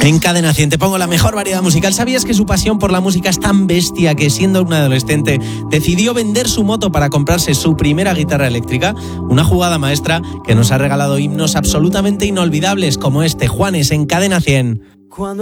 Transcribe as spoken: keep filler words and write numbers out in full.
En Cadena cien te pongo la mejor variedad musical. ¿Sabías que su pasión por la música es tan bestia que siendo un adolescente decidió vender su moto para comprarse su primera guitarra eléctrica? Una jugada maestra que nos ha regalado himnos absolutamente inolvidables como este. Juanes en Cadena cien. Cuando